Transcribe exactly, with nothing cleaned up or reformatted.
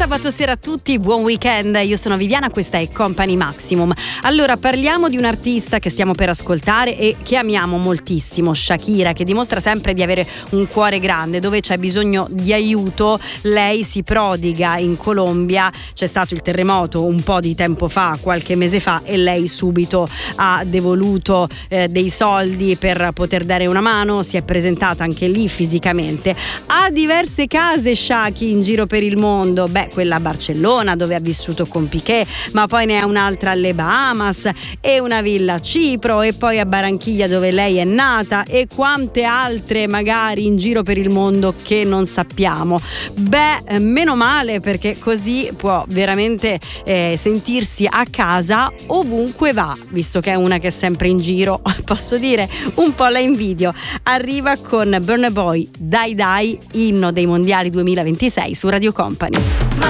sabato sera a tutti, buon weekend. Io sono Viviana, questa è Company Maximum. Allora, parliamo di un artista che stiamo per ascoltare e che amiamo moltissimo, Shakira, che dimostra sempre di avere un cuore grande. Dove c'è bisogno di aiuto, lei si prodiga. In Colombia c'è stato il terremoto un po' di tempo fa, qualche mese fa, e lei subito ha devoluto eh, dei soldi per poter dare una mano. Si è presentata anche lì fisicamente. Ha diverse case Shaki in giro per il mondo. Beh, quella a Barcellona dove ha vissuto con Piqué, ma poi ne ha un'altra alle Bahamas e una villa a Cipro e poi a Barranquilla dove lei è nata, e quante altre magari in giro per il mondo che non sappiamo. Beh, meno male, perché così può veramente eh, sentirsi a casa ovunque va, visto che è una che è sempre in giro. Posso dire, un po' la invidio. Arriva con Burna Boy, Dai Dai, inno dei mondiali duemilaventisei su Radio Company.